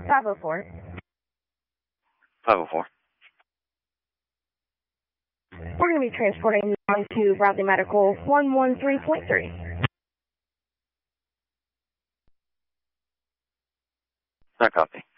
504. 504. We're going to be transporting you on to Bradley Medical 113.3. I copy.